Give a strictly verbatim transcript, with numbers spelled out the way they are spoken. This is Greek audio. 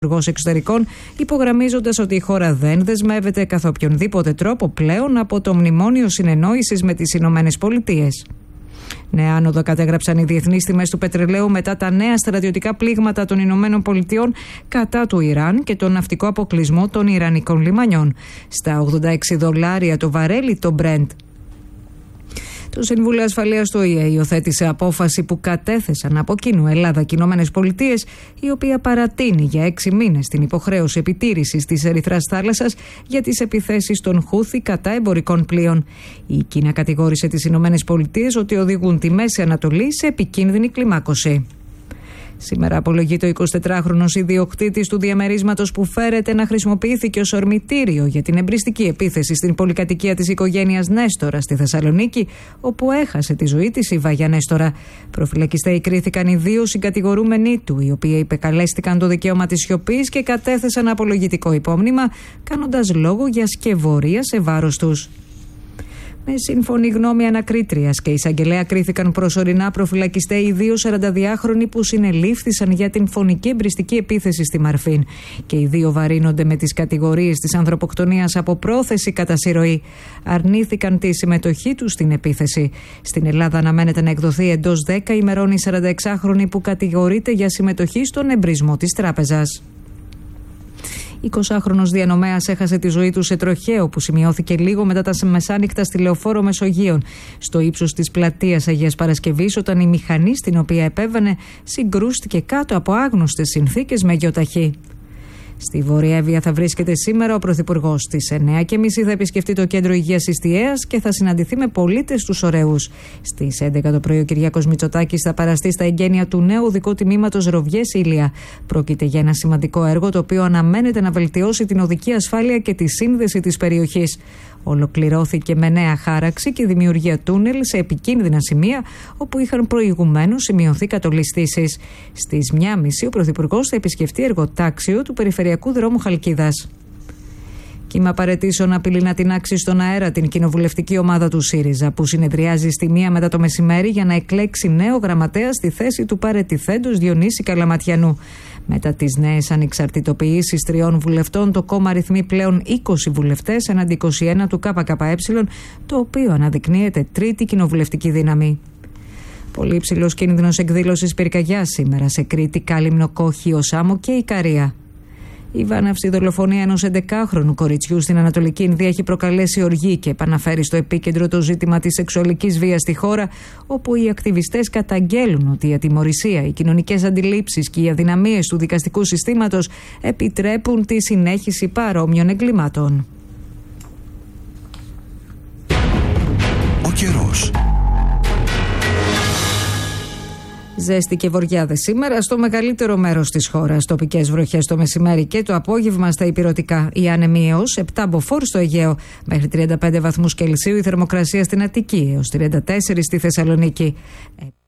Υπουργός Εξωτερικών, υπογραμμίζοντας ότι η χώρα δεν δεσμεύεται καθ' οποιονδήποτε τρόπο πλέον από το Μνημόνιο Συνεννόησης με τις Ηνωμένες Πολιτείες. Νέα άνοδο κατέγραψαν οι διεθνείς τιμές του πετρελαίου μετά τα νέα στρατιωτικά πλήγματα των Ηνωμένων Πολιτειών κατά του Ιράν και τον ναυτικό αποκλεισμό των Ιρανικών λιμανιών. Στα ογδόντα έξι δολάρια το βαρέλι το Brent. Το Συμβούλιο Ασφαλείας του Ο Η Ε υιοθέτησε απόφαση που κατέθεσαν από κοινού Ελλάδα και Ηνωμένες Πολιτείες, η οποία παρατείνει για έξι μήνες την υποχρέωση επιτήρησης της Ερυθράς θάλασσας για τις επιθέσεις των Χούθη κατά εμπορικών πλοίων. Η Κίνα κατηγόρησε τις Ηνωμένες Πολιτείες ότι οδηγούν τη Μέση Ανατολή σε επικίνδυνη κλιμάκωση. Σήμερα απολογείται ο εικοσιτετράχρονος ιδιοκτήτης του διαμερίσματος που φέρεται να χρησιμοποιήθηκε ως ορμητήριο για την εμπριστική επίθεση στην πολυκατοικία της οικογένειας Νέστορα στη Θεσσαλονίκη, όπου έχασε τη ζωή της η Βάγια Νέστορα. Προφυλακιστέοι κρίθηκαν οι δύο συγκατηγορούμενοι του, οι οποίοι υπεκαλέστηκαν το δικαίωμα της σιωπής και κατέθεσαν απολογητικό υπόμνημα, κάνοντας λόγο για σκευωρία σε βάρος τους. Με σύμφωνη γνώμη ανακρίτριας και εισαγγελέα κρίθηκαν προσωρινά προφυλακιστέοι οι δύο σαρανταδυάχρονοι που συνελήφθησαν για την φωνική εμπριστική επίθεση στη Μαρφίν. Και οι δύο βαρύνονται με τις κατηγορίες της ανθρωποκτονίας από πρόθεση κατά συρροή. Αρνήθηκαν τη συμμετοχή τους στην επίθεση. Στην Ελλάδα αναμένεται να εκδοθεί εντός δέκα ημερών η σαρανταεξάχρονη που κατηγορείται για συμμετοχή στον εμπρισμό της τράπεζας. εικοσάχρονος διανομέας έχασε τη ζωή του σε τροχαίο που σημειώθηκε λίγο μετά τα μεσάνυχτα στη Λεωφόρο Μεσογείων, στο ύψος της πλατείας Αγίας Παρασκευής, όταν η μηχανή στην οποία επέβαινε συγκρούστηκε κάτω από άγνωστες συνθήκες με γεωταχή. Στη Βόρεια Εύβοια θα βρίσκεται σήμερα ο Πρωθυπουργός. Στις εννιά και μισή θα επισκεφτεί το Κέντρο Υγείας Ιστιαίας και θα συναντηθεί με πολίτες τους ωραίους. Στις έντεκα το πρωί ο Κυριάκος Μητσοτάκης θα παραστεί στα εγγένεια του νέου οδικού τμήματος Ροβιές Ήλια. Πρόκειται για ένα σημαντικό έργο το οποίο αναμένεται να βελτιώσει την οδική ασφάλεια και τη σύνδεση της περιοχής. Ολοκληρώθηκε με νέα χάραξη και δημιουργία τούνελ σε επικίνδυνα σημεία όπου είχαν προηγουμένως σημειωθεί κατολιστήσεις. Στις μία και μισή ο Πρωθυπουργός θα επισκεφτεί εργοτάξιο του Περιφερειακού Δρόμου Χαλκίδας. Κύμα παραιτήσεων απειλεί να τινάξει στον αέρα την κοινοβουλευτική ομάδα του ΣΥΡΙΖΑ, που συνεδριάζει στη μία μετά το μεσημέρι για να εκλέξει νέο γραμματέα στη θέση του παραιτηθέντος Διονύση Καλαματιανού. Μετά τις νέες ανεξαρτητοποιήσεις τριών βουλευτών, το κόμμα αριθμεί πλέον είκοσι βουλευτές έναντι είκοσι ένα του ΚΚΕ, το οποίο αναδεικνύεται τρίτη κοινοβουλευτική δύναμη. Πολύ υψηλός κίνδυνος εκδήλωσης πυρκαγιάς σήμερα σε Κρήτη, Κάλυμνο, Κόχιο, Σάμο και Ικαρία. Η βάναυση δολοφονία ενός έντεκάχρονου κοριτσιού στην Ανατολική Ινδία έχει προκαλέσει οργή και επαναφέρει στο επίκεντρο το ζήτημα της σεξουαλικής βίας στη χώρα, όπου οι ακτιβιστές καταγγέλουν ότι η ατιμωρησία, οι κοινωνικές αντιλήψεις και οι αδυναμίες του δικαστικού συστήματος επιτρέπουν τη συνέχιση παρόμοιων εγκλημάτων. Ο καιρός. Ζέστη και βοριάδες σήμερα στο μεγαλύτερο μέρος της χώρας. Τοπικές βροχές το μεσημέρι και το απόγευμα στα ηπειρωτικά. Οι άνεμοι έως επτά μποφόρ στο Αιγαίο. Μέχρι τριάντα πέντε βαθμούς Κελσίου η θερμοκρασία στην Αττική, έως τριάντα τέσσερα στη Θεσσαλονίκη.